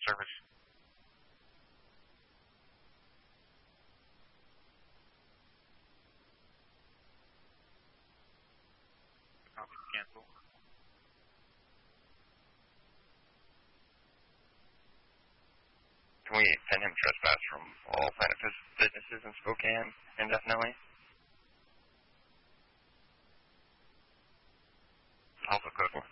service. Cancel. Can we send him trespass from all Planet businesses in Spokane indefinitely? Alpha Code.